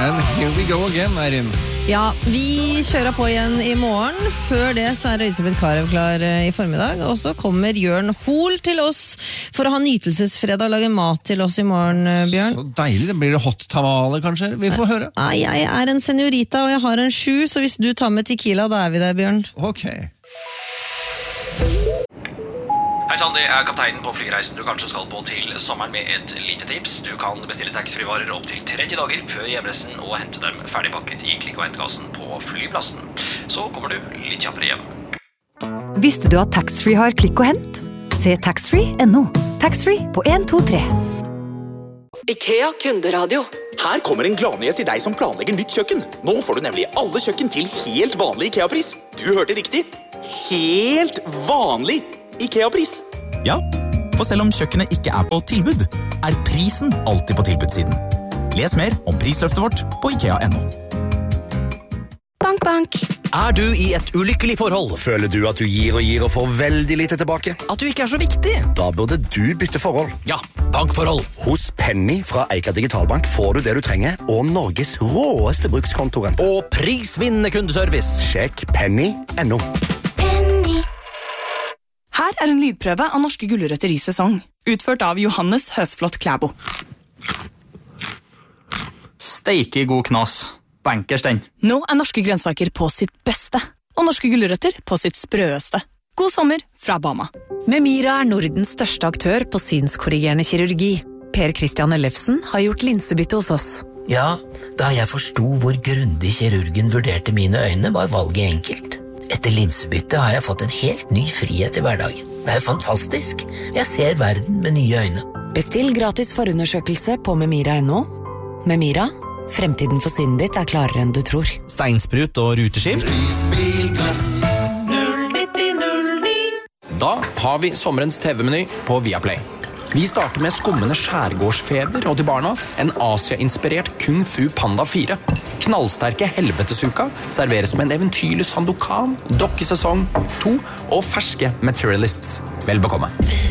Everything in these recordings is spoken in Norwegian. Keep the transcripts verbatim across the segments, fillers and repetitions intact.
And here we go again, Eirin. Ja, vi kjører på igjen i morgen. Før det så er Elisabeth Karev klar i formiddag. Og så kommer Jørn Hoel til oss for å ha nytelsesfredag og lage mat til oss i morgen, Bjørn. Så deilig, det blir det hot tamale kanskje, vi får høre. Ja, jeg er en seniorita og jeg har en sju, så hvis du tar med tequila, da er vi der, Bjørn. Ok. Hei sann, det er kapteinen på flyreisen du kanskje skal på til sommeren med et lite tips. Du kan bestille taxfree-varer opp til tretti dager før hjemreisen og hente dem ferdigpakket i klikk- og hentkassen på flyplassen. Så kommer du litt kjappere hjem. Visste du at taxfree har klikk og hent? Se taxfree punktum no. Taxfree på en to tre. IKEA kunderadio. Her kommer en gladnyhet til deg som planlegger nytt kjøkken. Nå får du nemlig alle kjøkken til helt vanlig IKEA-pris. Du hørte riktig. Helt vanlig IKEA-pris. Ja, for selv om kjøkkenet ikke er på tilbud, er prisen alltid på tilbudssiden. Les mer om prisløftet vårt på IKEA punktum no. Bank, bank. Er du i et ulykkelig forhold? Føler du at du gir og gir og får veldig lite tilbake? At du ikke er så viktig? Da burde du bytte forhold. Ja, bankforhold. Hos Penny fra Eika Digitalbank får du det du trenger, og Norges råeste brukskontorent. Og prisvinnende kundeservice. Sjekk penny punktum no. Her er en lydprøve av norske gulrøtter i sesong, utført av Johannes Høsflot Klæbo. Steike god knas. Bankers den. Nå er norske grønnsaker på sitt beste, og norske gulrøtter på sitt sprøeste. God sommer fra Bama. Memira er Nordens største aktør på synskorrigerende kirurgi. Per Christian Ellefsen har gjort linsebytte hos oss. Ja, da jeg forsto hvor grundig kirurgen vurderte mine øyne, var valget enkelt. Etter linsebytte har jeg fått en helt ny frihet i hverdagen. Det er jo fantastisk. Jeg ser verden med nye øyne. Bestill gratis forundersøkelse på memira punktum no. Memira, fremtiden for synet ditt er klarere enn du tror. Steinsprut og ruteskift. Da har vi sommerens T V-meny på Viaplay. Vi starter med skummende skjærgårdsfeber og til barna en Asia-inspirert Kung Fu Panda fire. Knallsterke helvetesuka serveres med en eventyrlig Sandokan, dokkesesong to og ferske Materialists. Vel bekomme.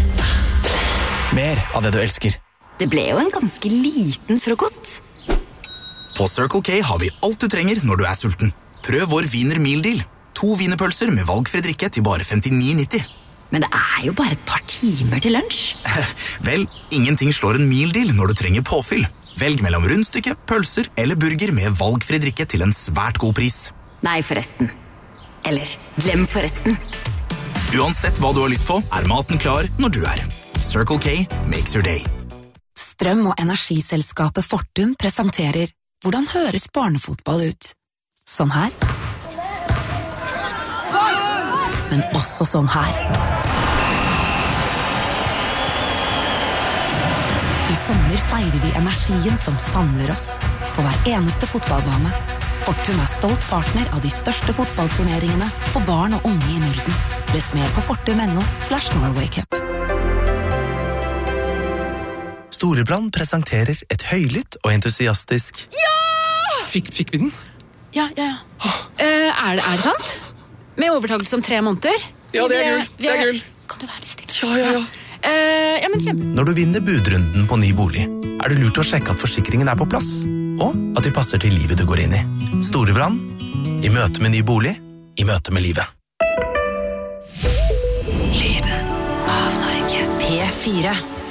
Mer av det du elsker. Det ble jo en ganske liten frokost. På Circle K har vi alt du trenger når du er sulten. Prøv vår Wiener Meal Deal. To wienerpølser med valgfri drikke til bare femtini nitti. Men det er jo bare et par timer til lunsj. Vel, ingenting slår en meal deal når du trenger påfyll. Velg mellom rundstykke, pølser eller burger med valgfri drikke til en svært god pris. Nei, forresten. Eller, glem forresten. Uansett hva du har lyst på, er maten klar når du er. Circle K makes your day. Strøm- og energiselskapet Fortum presenterer Hvordan høres barnefotball ut? Sånn her. Men også sånn her. I sommer feirer vi energien som samler oss på hver eneste fotballbane. Fortum er stolt partner av de største fotballturneringene for barn og unge i Norden. Les mer på fortum punktum no slash Norway Cup. Storebrand presenterer et høylytt og entusiastisk... Ja! Fikk, fikk vi den? Ja, ja, ja. Uh, er, det, er det sant? Med overtakelse om tre måneder? Ja, det er gull. Det er gull. Kan du være litt stille? Ja, ja, ja. Uh, ja, men kjempe. Når du vinner budrunden på ny bolig, er det lurt å sjekke at forsikringen er på plass, og at de passer til livet du går inn i. Storebrand, i møte med ny bolig, i møte med livet. Lyden av Norge. P fire.